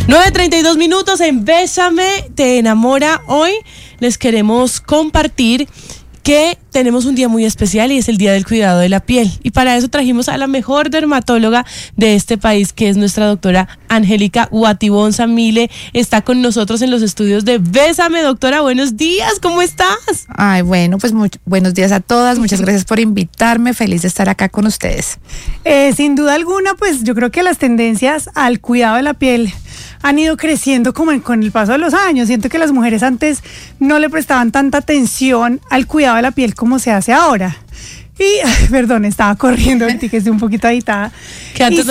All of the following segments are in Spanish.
9:32 en Bésame, te enamora. Hoy les queremos compartir que tenemos un día muy especial y es el Día del Cuidado de la Piel. Y para eso trajimos a la mejor dermatóloga de este país, que es nuestra doctora Angélica Guatibón Samile. Está con nosotros en los estudios de Bésame. Doctora, buenos días, ¿cómo estás? Ay, bueno, pues buenos días a todas. Muchas gracias por invitarme. Feliz de estar acá con ustedes. Sin duda alguna, pues yo creo que las tendencias al cuidado de la piel han ido creciendo con el paso de los años. Siento que las mujeres antes no le prestaban tanta atención al cuidado de la piel como se hace ahora. Perdón, estaba corriendo ahorita que estoy un poquito agitada. Que antes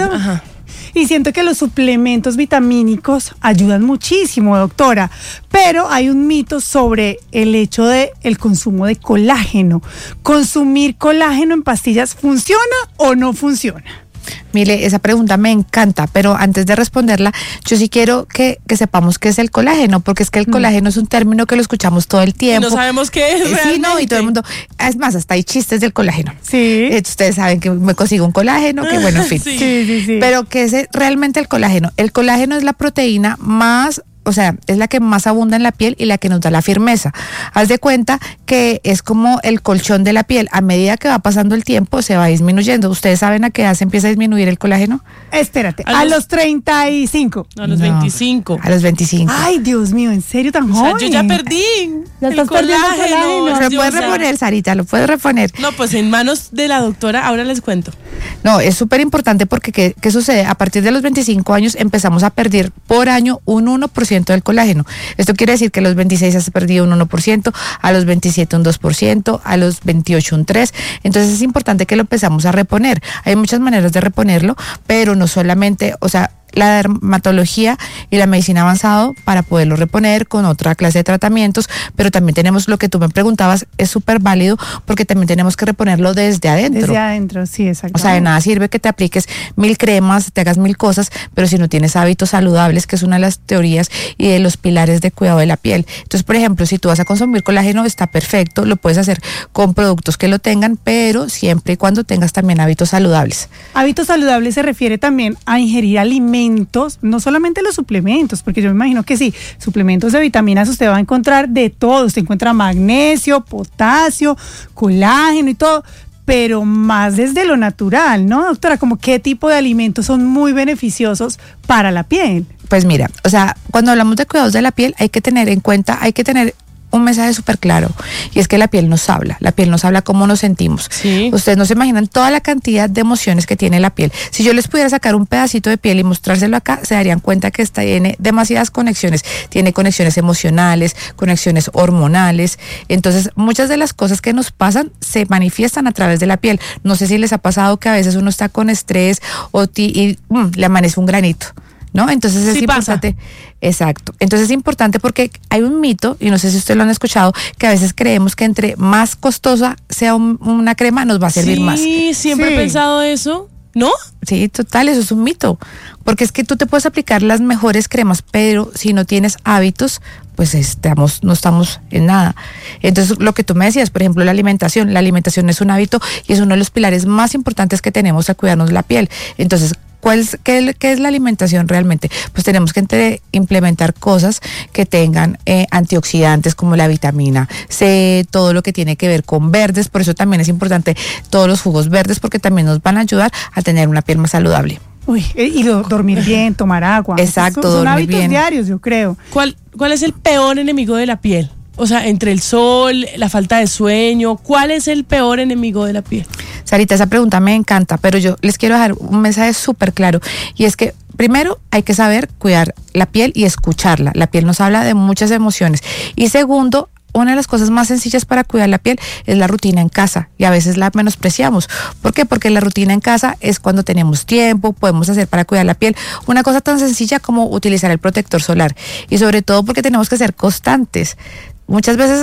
Y siento que los suplementos vitamínicos ayudan muchísimo, doctora, pero hay un mito sobre el hecho de el consumo de colágeno. ¿Consumir colágeno en pastillas funciona o no funciona? Mire, esa pregunta me encanta, pero antes de responderla, yo sí quiero que sepamos qué es el colágeno, porque es que el colágeno es un término que lo escuchamos todo el tiempo. Y no sabemos qué es realmente. Sí, no, y todo el mundo, es más, hasta hay chistes del colágeno. Sí. Ustedes saben que me consigo un colágeno, que bueno, en fin. Sí. Pero ¿qué es realmente el colágeno? El colágeno es la proteína más... O sea, es la que más abunda en la piel y la que nos da la firmeza. Haz de cuenta que es como el colchón de la piel. A medida que va pasando el tiempo, se va disminuyendo. ¿Ustedes saben a qué edad se empieza a disminuir el colágeno? Espérate, a los 35. A los 25. A los 25. Ay, Dios mío, ¿en serio tan joven? O sea, yo ya perdí el colágeno. Lo puedes reponer, Sarita, lo puedes reponer. No, pues en manos de la doctora, ahora les cuento. No, es súper importante porque ¿qué sucede? A partir de los 25 años empezamos a perder por año un 1% del colágeno. Esto quiere decir que a los 26 se ha perdido un 1%, a los 27 un 2%, a los 28 un 3%. Entonces es importante que lo empezamos a reponer. Hay muchas maneras de reponerlo, pero no solamente, o sea, la dermatología y la medicina avanzada para poderlo reponer con otra clase de tratamientos, pero también tenemos lo que tú me preguntabas, es súper válido porque también tenemos que reponerlo desde adentro. Desde adentro, sí, exacto. O sea, de nada sirve que te apliques 1000 cremas, te hagas 1000 cosas, pero si no tienes hábitos saludables, que es una de las teorías y de los pilares de cuidado de la piel. Entonces, por ejemplo, si tú vas a consumir colágeno, está perfecto, lo puedes hacer con productos que lo tengan, pero siempre y cuando tengas también hábitos saludables. Hábitos saludables se refiere también a ingerir alimentos, no solamente los suplementos, porque yo me imagino que sí, suplementos de vitaminas usted va a encontrar de todo, usted encuentra magnesio, potasio, colágeno y todo, pero más desde lo natural, ¿no, doctora? Como qué tipo de alimentos son muy beneficiosos para la piel. Pues mira, o sea, cuando hablamos de cuidados de la piel hay que tener en cuenta, hay que tener un mensaje súper claro, y es que la piel nos habla cómo nos sentimos. Sí. Ustedes no se imaginan toda la cantidad de emociones que tiene la piel. Si yo les pudiera sacar un pedacito de piel y mostrárselo acá, se darían cuenta que tiene demasiadas conexiones. Tiene conexiones emocionales, conexiones hormonales. Entonces, muchas de las cosas que nos pasan se manifiestan a través de la piel. No sé si les ha pasado que a veces uno está con estrés y le amanece un granito, ¿no? Entonces es importante. Exacto. Entonces es importante porque hay un mito, y no sé si ustedes lo han escuchado, que a veces creemos que entre más costosa sea una crema, nos va a servir más. Sí, siempre he pensado eso, ¿no? Sí, total, eso es un mito. Porque es que tú te puedes aplicar las mejores cremas, pero si no tienes hábitos, pues no estamos en nada. Entonces, lo que tú me decías, por ejemplo, la alimentación es un hábito y es uno de los pilares más importantes que tenemos a cuidarnos la piel. Entonces, ¿qué es la alimentación realmente? Pues tenemos que implementar cosas que tengan antioxidantes como la vitamina C, todo lo que tiene que ver con verdes, por eso también es importante todos los jugos verdes porque también nos van a ayudar a tener una piel más saludable. Y dormir bien, tomar agua. Exacto, son dormir hábitos bien. diarios, yo creo. ¿Cuál es el peor enemigo de la piel? O sea, entre el sol, la falta de sueño, ¿cuál es el peor enemigo de la piel? Sarita, esa pregunta me encanta, pero yo les quiero dejar un mensaje súper claro, y es que primero hay que saber cuidar la piel y escucharla. La piel nos habla de muchas emociones. Y segundo, una de las cosas más sencillas para cuidar la piel es la rutina en casa, y a veces la menospreciamos. ¿Por qué? Porque la rutina en casa es cuando tenemos tiempo, podemos hacer para cuidar la piel una cosa tan sencilla como utilizar el protector solar, y sobre todo porque tenemos que ser constantes. Muchas veces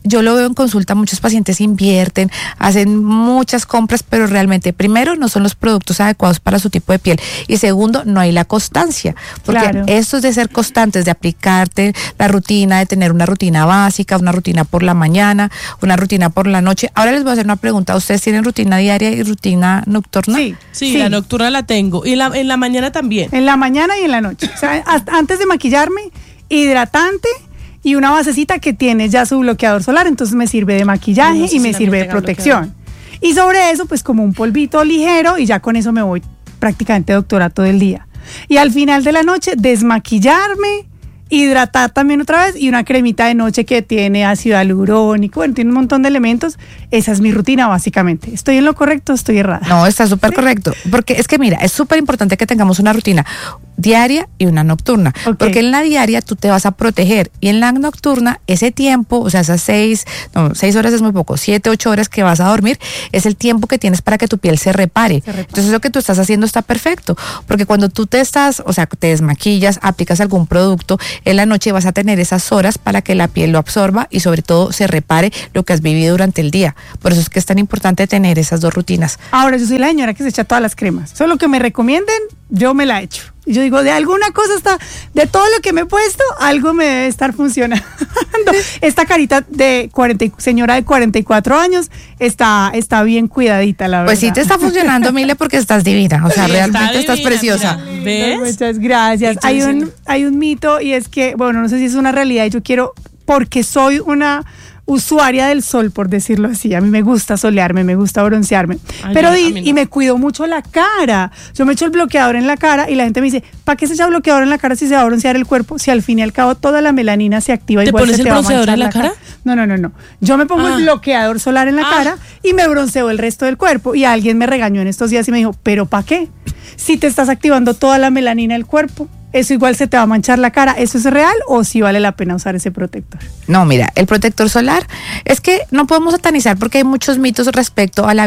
yo lo veo en consulta, muchos pacientes invierten, hacen muchas compras, pero realmente, primero, no son los productos adecuados para su tipo de piel, y segundo, no hay la constancia, porque Claro. esto es de ser constantes, de aplicarte la rutina, de tener una rutina básica, una rutina por la mañana, una rutina por la noche. Ahora les voy a hacer una pregunta, ¿ustedes tienen rutina diaria y rutina nocturna? Sí, la nocturna la tengo. Y en la mañana también. En la mañana y en la noche. O sea, antes de maquillarme, hidratante y una basecita que tiene ya su bloqueador solar, entonces me sirve de maquillaje No sé y si me la sirve mía de tenga protección. Y sobre eso, pues como un polvito ligero y ya con eso me voy prácticamente, doctora, todo el día. Y al final de la noche, desmaquillarme, hidratar también otra vez y una cremita de noche que tiene ácido hialurónico, bueno, tiene un montón de elementos. Esa es mi rutina básicamente. ¿Estoy en lo correcto o estoy errada? No, está súper correcto, porque es que mira, es súper importante que tengamos una rutina diaria y una nocturna, Ok. porque en la diaria tú te vas a proteger y en la nocturna ese tiempo, o sea, esas 6 horas es muy poco, 7, 8 horas que vas a dormir, es el tiempo que tienes para que tu piel se repare. Entonces lo que tú estás haciendo está perfecto, porque cuando tú te desmaquillas, aplicas algún producto, en la noche vas a tener esas horas para que la piel lo absorba y sobre todo se repare lo que has vivido durante el día. Por eso es que es tan importante tener esas dos rutinas. Ahora, yo soy la señora que se echa todas las cremas. Solo que me recomienden, yo me la echo. Y yo digo, de alguna cosa está, de todo lo que me he puesto, algo me debe estar funcionando. Esta carita de señora de 44 años está bien cuidadita, la verdad. Pues sí te está funcionando, Mile, porque estás divina. O sea, Sí, realmente está estás divina, preciosa. mira. ¿Ves? Muchas gracias. Hay un mito y es que, bueno, no sé si es una realidad y yo quiero, porque soy una usuaria del sol, por decirlo así. A mí me gusta solearme, me gusta broncearme. Ay, Pero a mí no. y me cuido mucho la cara. Yo me echo el bloqueador en la cara y la gente me dice, ¿para qué se echa bloqueador en la cara si se va a broncear el cuerpo? Si al fin y al cabo toda la melanina se activa. ¿Te igual pones se el va a bronceador manchar en la cara? No. Yo me pongo el bloqueador solar en la cara y me bronceo el resto del cuerpo. Y alguien me regañó en estos días y me dijo, ¿pero para qué? Si te estás activando toda la melanina del cuerpo, eso igual se te va a manchar la cara. ¿Eso es real o si vale la pena usar ese protector? No, mira, el protector solar es que no podemos satanizar porque hay muchos mitos respecto a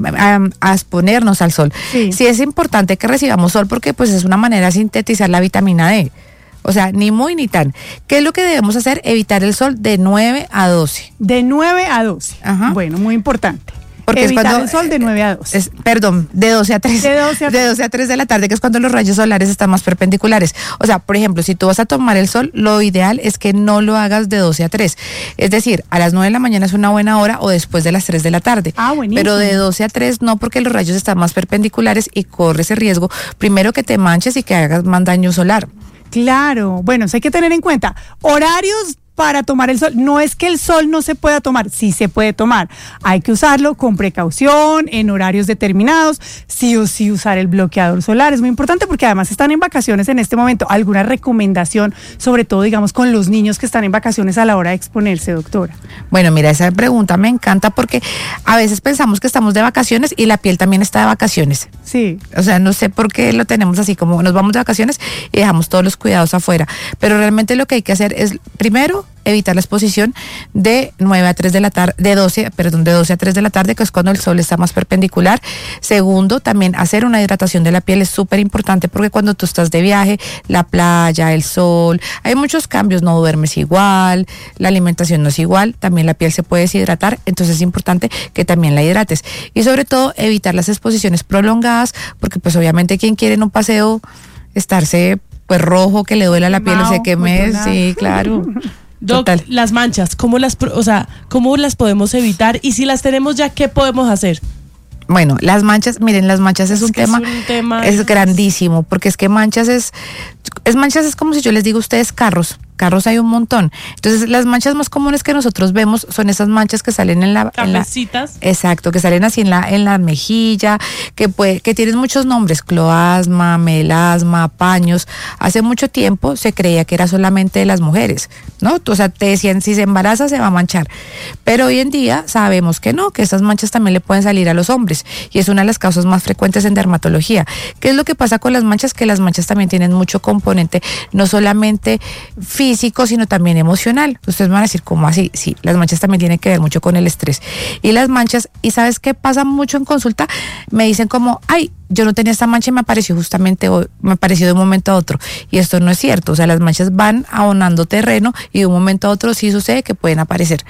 a exponernos al sol. Sí. Sí es importante que recibamos sol porque pues es una manera de sintetizar la vitamina D. O sea, ni muy ni tan. ¿Qué es lo que debemos hacer? Evitar el sol de 9 a 12. De 9 a 12. Ajá. Bueno, muy importante. Porque Evitar es cuando el sol de 9 a 12. Perdón, de 12 a 3. De 12 a 3. De 12 a 3 de la tarde, que es cuando los rayos solares están más perpendiculares. O sea, por ejemplo, si tú vas a tomar el sol, lo ideal es que no lo hagas de 12 a 3. Es decir, a las 9 de la mañana es una buena hora o después de las 3 de la tarde. Ah, buenísimo. Pero de 12 a 3 no, porque los rayos están más perpendiculares y corres el riesgo, primero que te manches y que hagas más daño solar. Claro, bueno, eso hay que tener en cuenta. Horarios para tomar el sol. No es que el sol no se pueda tomar, sí se puede tomar. Hay que usarlo con precaución, en horarios determinados, sí o sí usar el bloqueador solar. Es muy importante porque además están en vacaciones en este momento. ¿Alguna recomendación, sobre todo, digamos, con los niños que están en vacaciones a la hora de exponerse, doctora? Bueno, mira, esa pregunta me encanta porque a veces pensamos que estamos de vacaciones y la piel también está de vacaciones. Sí. O sea, no sé por qué lo tenemos así, como nos vamos de vacaciones y dejamos todos los cuidados afuera. Pero realmente lo que hay que hacer es, primero, evitar la exposición de 9 a 3 de la tarde, de 12 a 3 de la tarde, que es cuando el sol está más perpendicular. Segundo, también hacer una hidratación de la piel es súper importante porque cuando tú estás de viaje, la playa, el sol, hay muchos cambios, no duermes igual, la alimentación no es igual, también la piel se puede deshidratar, entonces es importante que también la hidrates. Y sobre todo, evitar las exposiciones prolongadas, porque pues obviamente quien quiere en un paseo estarse pues rojo, que le duela la piel o se queme, sí, claro. Doc, Total. las manchas, ¿cómo las podemos evitar? Y si las tenemos ya, ¿qué podemos hacer? Bueno, las manchas, miren, las manchas es un que tema, es grandísimo, porque es que manchas es como si yo les digo a ustedes carros hay un montón. Entonces, las manchas más comunes que nosotros vemos son esas manchas que salen Cafecitas. exacto, que salen así en la mejilla, que tienen muchos nombres, cloasma, melasma, paños. Hace mucho tiempo se creía que era solamente de las mujeres, ¿no? O sea, te decían, si se embaraza se va a manchar. Pero hoy en día sabemos que no, que esas manchas también le pueden salir a los hombres y es una de las causas más frecuentes en dermatología. ¿Qué es lo que pasa con las manchas? Que las manchas también tienen mucho componente, no solamente físico, sino también emocional. Ustedes van a decir, ¿cómo así? Sí, las manchas también tienen que ver mucho con el estrés. Y las manchas, ¿y sabes qué pasa mucho en consulta? Me dicen como, ay, yo no tenía esta mancha y me apareció justamente hoy, me apareció de un momento a otro. Y esto no es cierto. O sea, las manchas van abonando terreno y de un momento a otro sí sucede que pueden aparecer.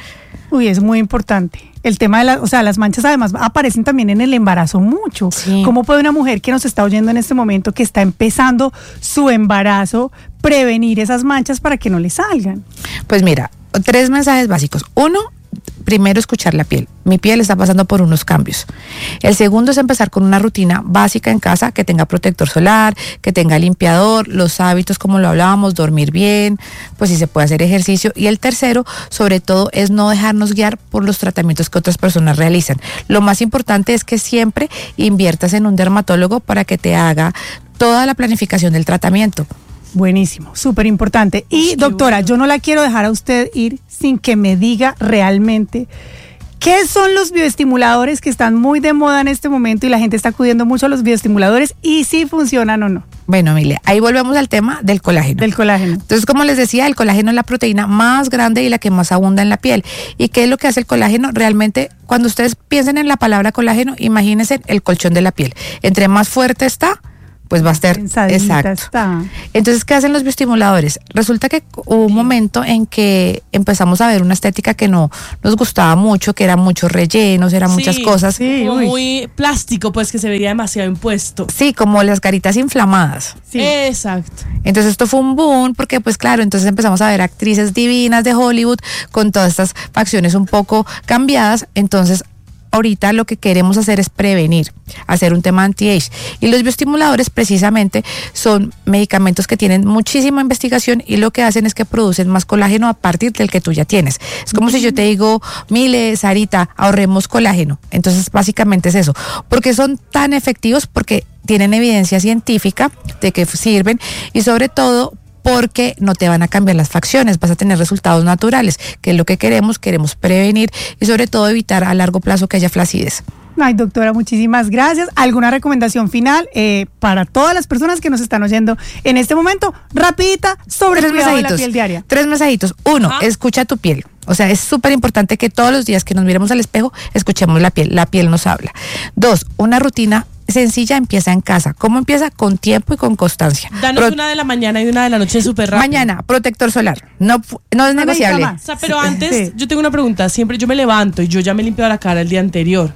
Uy, es muy importante. El tema de las manchas además aparecen también en el embarazo mucho. Sí. ¿Cómo puede una mujer que nos está oyendo en este momento, que está empezando su embarazo, prevenir esas manchas para que no le salgan? Pues mira, 3 mensajes básicos. 1, primero escuchar la piel. Mi piel está pasando por unos cambios. El segundo es empezar con una rutina básica en casa que tenga protector solar, que tenga limpiador, los hábitos como lo hablábamos, dormir bien, pues si se puede hacer ejercicio. Y el tercero, sobre todo, es no dejarnos guiar por los tratamientos que otras personas realizan. Lo más importante es que siempre inviertas en un dermatólogo para que te haga toda la planificación del tratamiento. Buenísimo, súper importante. Y doctora, yo no la quiero dejar a usted ir sin que me diga realmente qué son los bioestimuladores que están muy de moda en este momento y la gente está acudiendo mucho a los bioestimuladores y si funcionan o no. Bueno, Emilia, ahí volvemos al tema del colágeno. Del colágeno. Entonces, como les decía, el colágeno es la proteína más grande y la que más abunda en la piel. ¿Y qué es lo que hace el colágeno? Realmente, cuando ustedes piensen en la palabra colágeno, imagínense el colchón de la piel. Entre más fuerte está, pues va a estar exacto. Está. Entonces, ¿qué hacen los bioestimuladores? Resulta que hubo un momento en que empezamos a ver una estética que no nos gustaba mucho, que eran muchos rellenos, eran muchas cosas. Sí, como muy plástico, pues que se vería demasiado impuesto. Sí, como las caritas inflamadas. Sí. Exacto. Entonces esto fue un boom porque pues claro, entonces empezamos a ver actrices divinas de Hollywood con todas estas facciones un poco cambiadas. Entonces ahorita lo que queremos hacer es prevenir, hacer un tema anti-age. Y los bioestimuladores precisamente son medicamentos que tienen muchísima investigación y lo que hacen es que producen más colágeno a partir del que tú ya tienes. Es como si yo te digo, Mile, Sarita, ahorremos colágeno. Entonces básicamente es eso. Porque son tan efectivos, porque tienen evidencia científica de que sirven y sobre todo porque no te van a cambiar las facciones, vas a tener resultados naturales, que es lo que queremos prevenir y sobre todo evitar a largo plazo que haya flacidez. Ay, doctora, muchísimas gracias. ¿Alguna recomendación final para todas las personas que nos están oyendo en este momento? Rapidita, sobre el cuidado de la piel diaria. 3 mensajitos. 1, escucha tu piel. O sea, es súper importante que todos los días que nos miremos al espejo, escuchemos la piel. La piel nos habla. 2, una rutina sencilla empieza en casa. ¿Cómo empieza? Con tiempo y con constancia. Danos una de la mañana y una de la noche súper rápido. Mañana, protector solar. No es negociable. O sea, pero antes, yo tengo una pregunta. Siempre yo me levanto y yo ya me he limpiado la cara el día anterior.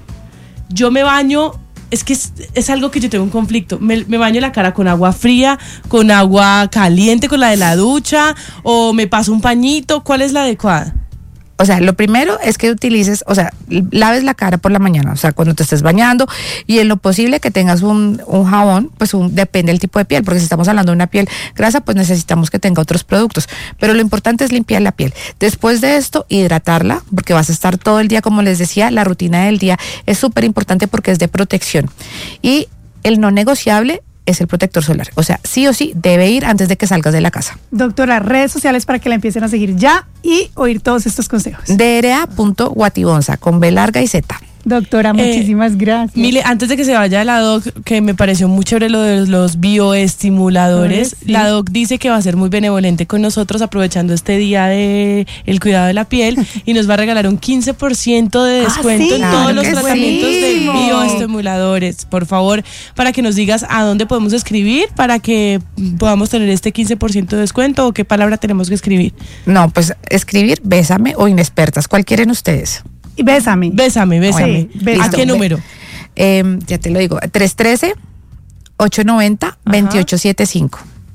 Yo me baño, es que es algo que yo tengo un conflicto. Me baño la cara con agua fría, con agua caliente, con la de la ducha, o me paso un pañito. ¿Cuál es la adecuada? O sea, lo primero es que utilices, o sea, laves la cara por la mañana, o sea, cuando te estés bañando y en lo posible que tengas un jabón, pues depende del tipo de piel, porque si estamos hablando de una piel grasa, pues necesitamos que tenga otros productos, pero lo importante es limpiar la piel. Después de esto, hidratarla, porque vas a estar todo el día, como les decía, la rutina del día es súper importante porque es de protección. Y el no negociable es el protector solar. O sea, sí o sí debe ir antes de que salgas de la casa. Doctora, redes sociales para que la empiecen a seguir ya y oír todos estos consejos. DRA.guatibonza con B larga y Z. Doctora, muchísimas gracias. Mile, antes de que se vaya la doc, que me pareció muy chévere lo de los bioestimuladores, sí. La doc dice que va a ser muy benevolente con nosotros aprovechando este día de el cuidado de la piel y nos va a regalar un 15% de descuento sí, en claro todos los que tratamientos de sí. bioestimuladores. Por favor, para que nos digas a dónde podemos escribir para que podamos tener este 15% de descuento o qué palabra tenemos que escribir. No, pues escribir Bésame o Inexpertas. ¿Cuál quieren ustedes? Y bésame. Bésame. Sí, bésame. ¿A qué número? Ya te lo digo, 313-890-2875.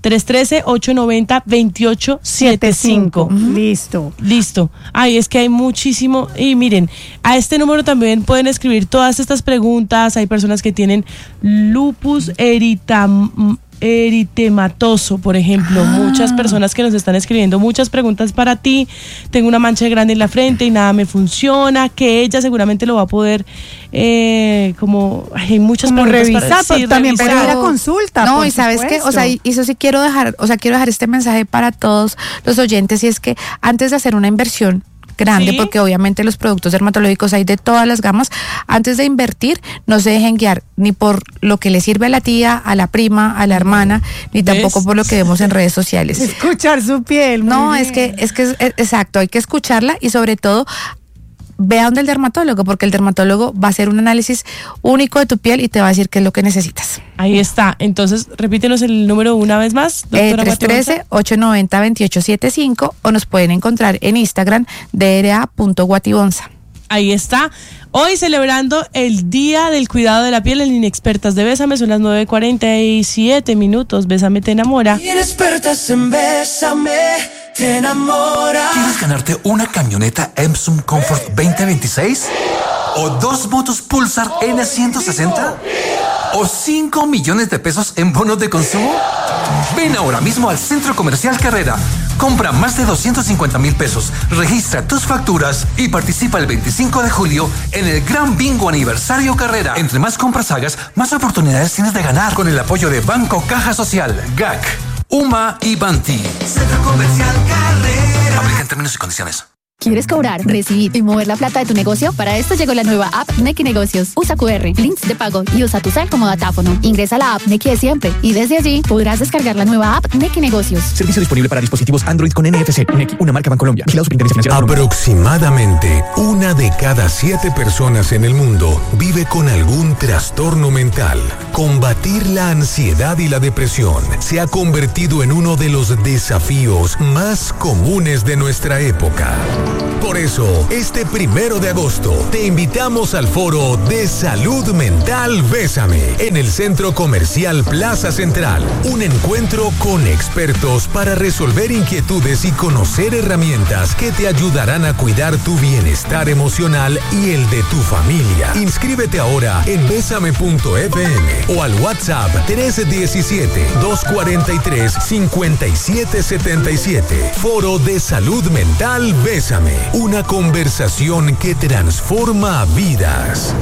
313-890-2875. Listo. Ay, es que hay muchísimo. Y miren, a este número también pueden escribir todas estas preguntas. Hay personas que tienen lupus eritematoso, por ejemplo. Muchas personas que nos están escribiendo muchas preguntas para ti. Tengo una mancha grande en la frente y nada me funciona, que ella seguramente lo va a poder hay muchas como preguntas revisar, pero también para ir a consulta. No, y sabes qué, o sea, y eso sí quiero dejar este mensaje para todos los oyentes, y es que antes de hacer una inversión grande, ¿sí? Porque obviamente los productos dermatológicos hay de todas las gamas, antes de invertir no se dejen guiar ni por lo que le sirve a la tía, a la prima, a la hermana, ni tampoco por lo que vemos en redes sociales. Escuchar su piel. No, es que es exacto, hay que escucharla y sobre todo ve a donde el dermatólogo, porque el dermatólogo va a hacer un análisis único de tu piel y te va a decir qué es lo que necesitas. Ahí está. Entonces, repítenos el número una vez más, doctora. 313-890-2875 o nos pueden encontrar en Instagram dra.guatibonza. Ahí está. Hoy celebrando el Día del Cuidado de la Piel en Inexpertas de Bésame. Son las 9:47 minutos. Bésame te enamora. Inexpertas en Bésame te enamora. ¿Quieres ganarte una camioneta Epson Comfort 2026? ¿O 2 motos Pulsar N160? ¿O 5 millones de pesos en bonos de consumo? Ven ahora mismo al Centro Comercial Carrera. Compra más de 250,000 pesos, registra tus facturas y participa el 25 de julio en el Gran Bingo Aniversario Carrera. Entre más compras hagas, más oportunidades tienes de ganar con el apoyo de Banco Caja Social, GAC, UMA y Banti. Centro Comercial Carrera. Aplica en términos y condiciones. ¿Quieres cobrar, recibir y mover la plata de tu negocio? Para esto llegó la nueva app Nequi Negocios. Usa QR, links de pago y usa tu cel como datáfono. Ingresa a la app Nequi de siempre y desde allí podrás descargar la nueva app Nequi Negocios. Servicio disponible para dispositivos Android con NFC. Nequi, una marca Bancolombia. Vigilado Superintendencia Financiera. Aproximadamente 1 de cada 7 personas en el mundo vive con algún trastorno mental. Combatir la ansiedad y la depresión se ha convertido en uno de los desafíos más comunes de nuestra época. Por eso, este 1 de agosto, te invitamos al foro de Salud Mental Bésame en el Centro Comercial Plaza Central. Un encuentro con expertos para resolver inquietudes y conocer herramientas que te ayudarán a cuidar tu bienestar emocional y el de tu familia. Inscríbete ahora en besame.fm o al WhatsApp 317-243-5777. Foro de Salud Mental Bésame. Una conversación que transforma vidas.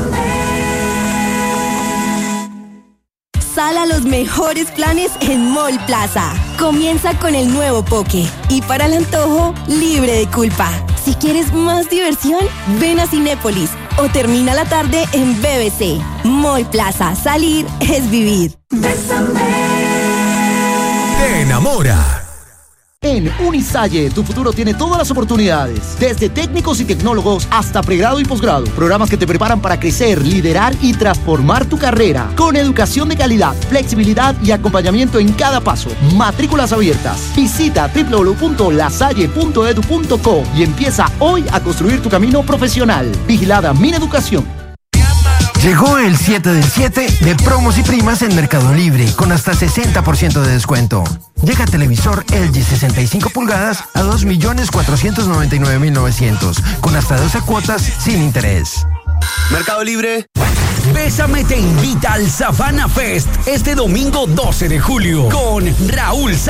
Sal a los mejores planes en Mall Plaza. Comienza con el nuevo Poke y para el antojo, libre de culpa. Si quieres más diversión, ven a Cinépolis o termina la tarde en BBC. Mall Plaza, salir es vivir. Te enamora. En Unisalle, tu futuro tiene todas las oportunidades, desde técnicos y tecnólogos hasta pregrado y posgrado. Programas que te preparan para crecer, liderar y transformar tu carrera, con educación de calidad, flexibilidad y acompañamiento en cada paso. Matrículas abiertas. Visita www.lasalle.edu.co y empieza hoy a construir tu camino profesional. Vigilada Mineducación. Llegó el 7 del 7 de promos y primas en Mercado Libre, con hasta 60% de descuento. Llega televisor LG 65 pulgadas a 2.499.900, con hasta 12 cuotas sin interés. Mercado Libre. Bésame te invita al Savannah Fest este domingo 12 de julio con Raúl